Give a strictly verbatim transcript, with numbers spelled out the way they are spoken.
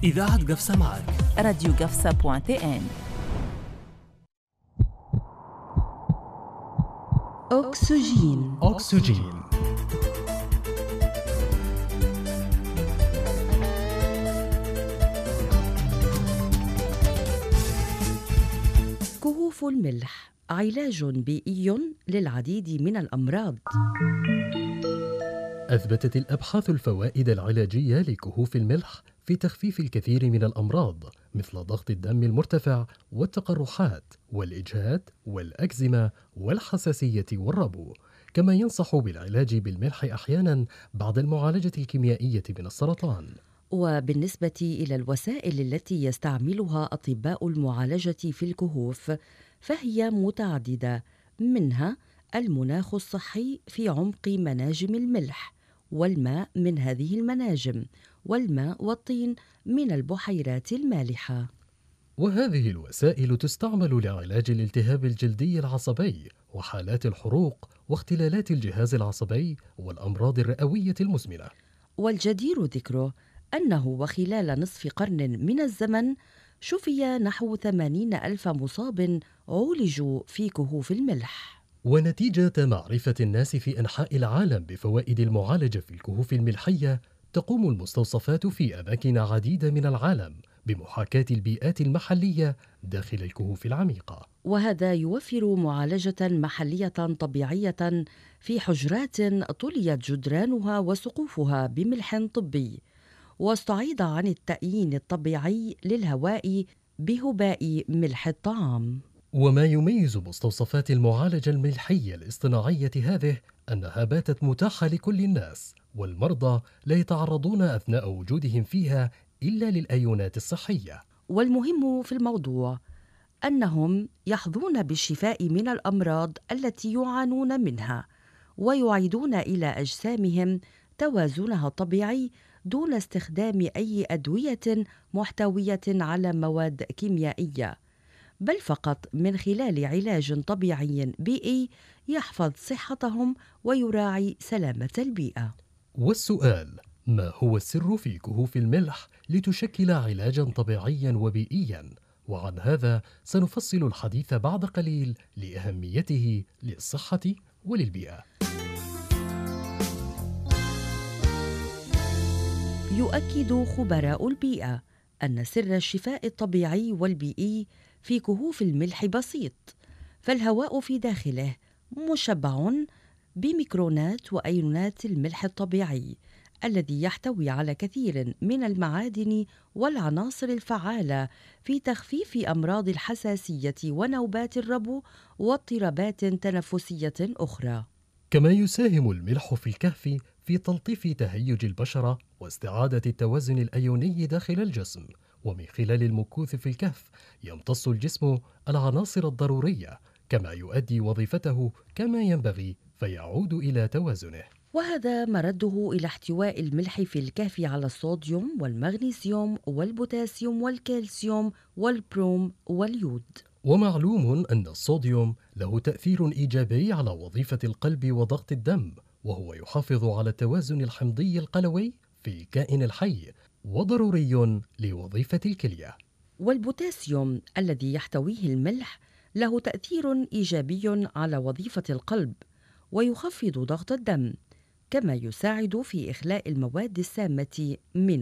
إذاعة قفصة معك راديو قفصة بوان تي ان. أكسجين أكسجين كهوف الملح علاج بيئي للعديد من الأمراض. أثبتت الأبحاث الفوائد العلاجية لكهوف الملح في تخفيف الكثير من الأمراض مثل ضغط الدم المرتفع والتقرحات والإجهاد والأكزيما والحساسية والربو، كما ينصح بالعلاج بالملح أحيانا بعد المعالجة الكيميائية من السرطان. وبالنسبة إلى الوسائل التي يستعملها أطباء المعالجة في الكهوف فهي متعددة، منها المناخ الصحي في عمق مناجم الملح، والماء من هذه المناجم، والماء والطين من البحيرات المالحة. وهذه الوسائل تستعمل لعلاج الالتهاب الجلدي العصبي وحالات الحروق واختلالات الجهاز العصبي والأمراض الرئوية المزمنة. والجدير ذكره أنه وخلال نصف قرن من الزمن شفي نحو ثمانين ألف مصاب عولجوا في كهوف الملح. ونتيجة معرفة الناس في أنحاء العالم بفوائد المعالجة في الكهوف الملحية، تقوم المستوصفات في أماكن عديدة من العالم بمحاكاة البيئات المحلية داخل الكهوف العميقة. وهذا يوفر معالجة محلية طبيعية في حجرات طليت جدرانها وسقوفها بملح طبي، واستعيض عن التأيين الطبيعي للهواء بهباء ملح الطعام. وما يميز مستوصفات المعالجة الملحية الاصطناعية هذه أنها باتت متاحة لكل الناس، والمرضى لا يتعرضون أثناء وجودهم فيها إلا للأيونات الصحية. والمهم في الموضوع أنهم يحظون بالشفاء من الأمراض التي يعانون منها، ويعيدون إلى أجسامهم توازنها الطبيعي دون استخدام أي أدوية محتوية على مواد كيميائية، بل فقط من خلال علاج طبيعي بيئي يحفظ صحتهم ويراعي سلامة البيئة. والسؤال: ما هو السر في كهوف الملح لتشكل علاجا طبيعيا وبيئيا؟ وعن هذا سنفصل الحديث بعد قليل لأهميته للصحة وللبيئة. يؤكد خبراء البيئة أن سر الشفاء الطبيعي والبيئي في كهوف الملح بسيط، فالهواء في داخله مشبع بميكرونات وأيونات الملح الطبيعي الذي يحتوي على كثير من المعادن والعناصر الفعالة في تخفيف أمراض الحساسية ونوبات الربو واضطرابات تنفسية أخرى. كما يساهم الملح في الكهف في تلطيف تهيج البشرة واستعادة التوازن الأيوني داخل الجسم، ومن خلال المكوث في الكهف يمتص الجسم العناصر الضرورية كما يؤدي وظيفته كما ينبغي فيعود إلى توازنه. وهذا مرده إلى احتواء الملح في الكهف على الصوديوم والمغنيسيوم والبوتاسيوم والكالسيوم والبروم واليود. ومعلوم أن الصوديوم له تأثير إيجابي على وظيفة القلب وضغط الدم، وهو يحافظ على التوازن الحمضي القلوي في الكائن الحي وضروري لوظيفة الكلية. والبوتاسيوم الذي يحتويه الملح له تأثير إيجابي على وظيفة القلب ويخفض ضغط الدم، كما يساعد في إخلاء المواد السامة من